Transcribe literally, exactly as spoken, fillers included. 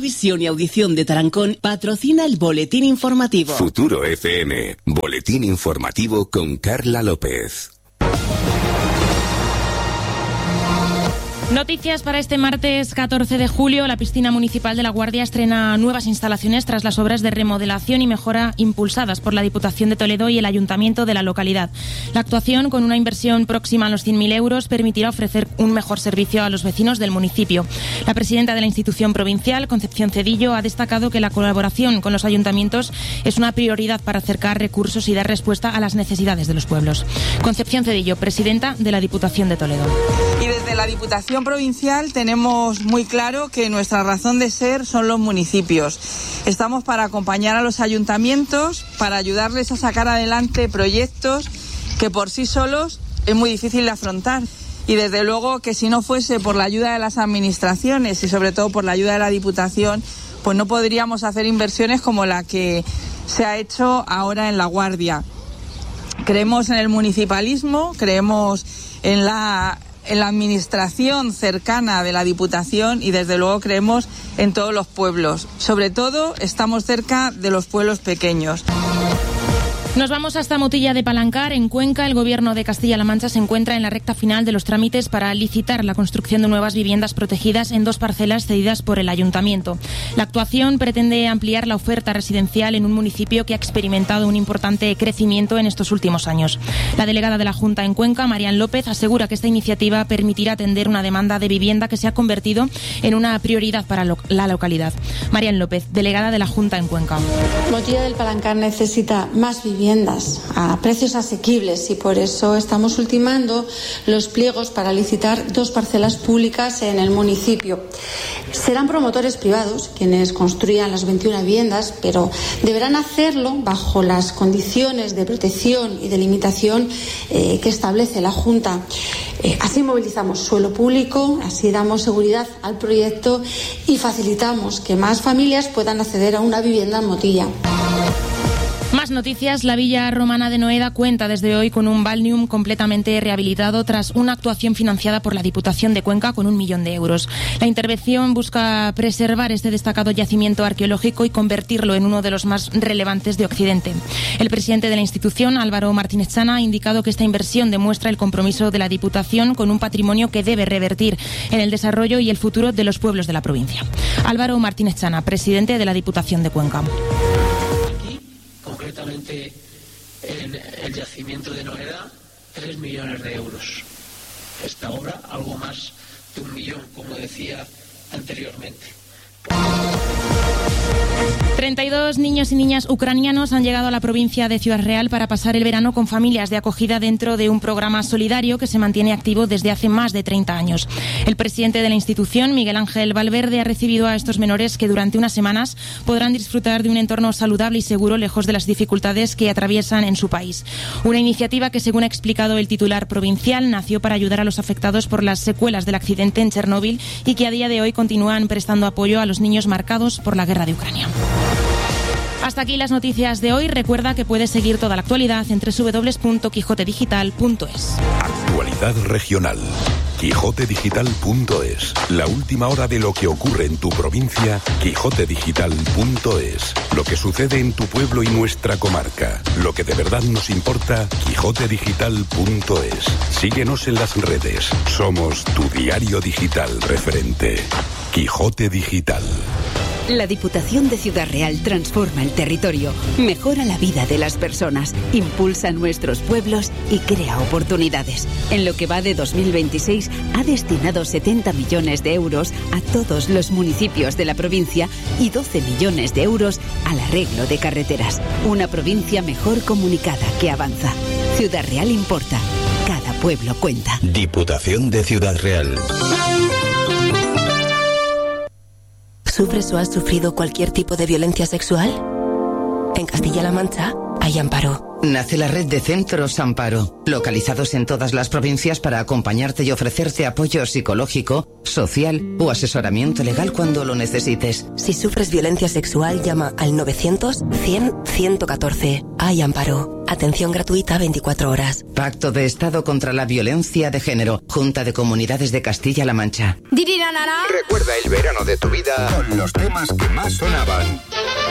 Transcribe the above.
Visión y Audición de Tarancón patrocina el Boletín Informativo. Futuro F M, Boletín Informativo con Carla López. Noticias para este martes catorce de julio. La piscina municipal de La Guardia estrena nuevas instalaciones tras las obras de remodelación y mejora impulsadas por la Diputación de Toledo y el Ayuntamiento de la localidad. La actuación, con una inversión próxima a los cien mil euros, permitirá ofrecer un mejor servicio a los vecinos del municipio. La presidenta de la institución provincial, Concepción Cedillo, ha destacado que la colaboración con los ayuntamientos es una prioridad para acercar recursos y dar respuesta a las necesidades de los pueblos. Concepción Cedillo, presidenta de la Diputación de Toledo. Y desde la Diputación provincial tenemos muy claro que nuestra razón de ser son los municipios. Estamos para acompañar a los ayuntamientos, para ayudarles a sacar adelante proyectos que por sí solos es muy difícil de afrontar. Y desde luego que si no fuese por la ayuda de las administraciones y sobre todo por la ayuda de la Diputación, pues no podríamos hacer inversiones como la que se ha hecho ahora en La Guardia. Creemos en el municipalismo, creemos en la en la administración cercana de la Diputación y desde luego creemos en todos los pueblos. Sobre todo estamos cerca de los pueblos pequeños. Nos vamos hasta Motilla de Palancar. En Cuenca, el Gobierno de Castilla-La Mancha se encuentra en la recta final de los trámites para licitar la construcción de nuevas viviendas protegidas en dos parcelas cedidas por el Ayuntamiento. La actuación pretende ampliar la oferta residencial en un municipio que ha experimentado un importante crecimiento en estos últimos años. La delegada de la Junta en Cuenca, Marian López, asegura que esta iniciativa permitirá atender una demanda de vivienda que se ha convertido en una prioridad para lo- la localidad. Marian López, delegada de la Junta en Cuenca. Motilla del Palancar necesita más viviendas a precios asequibles y por eso estamos ultimando los pliegos para licitar dos parcelas públicas en el municipio. Serán promotores privados quienes construyan las veintiuna viviendas, pero deberán hacerlo bajo las condiciones de protección y de limitación eh, que establece la Junta. Eh, así movilizamos suelo público, así damos seguridad al proyecto y facilitamos que más familias puedan acceder a una vivienda en Motilla. Más noticias. La Villa Romana de Noeda cuenta desde hoy con un balneum completamente rehabilitado tras una actuación financiada por la Diputación de Cuenca con un millón de euros. La intervención busca preservar este destacado yacimiento arqueológico y convertirlo en uno de los más relevantes de Occidente. El presidente de la institución, Álvaro Martínez Chana, ha indicado que esta inversión demuestra el compromiso de la Diputación con un patrimonio que debe revertir en el desarrollo y el futuro de los pueblos de la provincia. Álvaro Martínez Chana, presidente de la Diputación de Cuenca. Concretamente en el yacimiento de Noeda, tres millones de euros. Esta obra, algo más de un millón, como decía anteriormente. treinta y dos niños y niñas ucranianos han llegado a la provincia de Ciudad Real para pasar el verano con familias de acogida dentro de un programa solidario que se mantiene activo desde hace más de treinta años. El presidente de la institución, Miguel Ángel Valverde, ha recibido a estos menores que durante unas semanas podrán disfrutar de un entorno saludable y seguro lejos de las dificultades que atraviesan en su país. Una iniciativa que, según ha explicado el titular provincial, nació para ayudar a los afectados por las secuelas del accidente en Chernóbil y que a día de hoy continúan prestando apoyo a los niños marcados por la guerra de Ucrania. Hasta aquí las noticias de hoy. Recuerda que puedes seguir toda la actualidad en doble u doble u doble u punto quijote digital punto es. Actualidad regional. quijote digital punto es. La última hora de lo que ocurre en tu provincia. quijote digital punto es. Lo que sucede en tu pueblo y nuestra comarca. Lo que de verdad nos importa. quijote digital punto es. Síguenos en las redes. Somos tu diario digital referente. Quijote Digital. La Diputación de Ciudad Real transforma el territorio, mejora la vida de las personas, impulsa nuestros pueblos y crea oportunidades. En lo que va de dos mil veintiséis ha destinado setenta millones de euros a todos los municipios de la provincia y doce millones de euros al arreglo de carreteras. Una provincia mejor comunicada que avanza. Ciudad Real importa. Cada pueblo cuenta. Diputación de Ciudad Real. ¿Sufres o has sufrido cualquier tipo de violencia sexual? En Castilla-La Mancha hay Amparo. Nace la red de Centros Amparo, localizados en todas las provincias para acompañarte y ofrecerte apoyo psicológico, social o asesoramiento legal cuando lo necesites. Si sufres violencia sexual, llama al novecientos cien ciento catorce. Hay Amparo. Atención gratuita veinticuatro horas. Pacto de Estado contra la Violencia de Género. Junta de Comunidades de Castilla-La Mancha. Recuerda el verano de tu vida con los temas que más sonaban.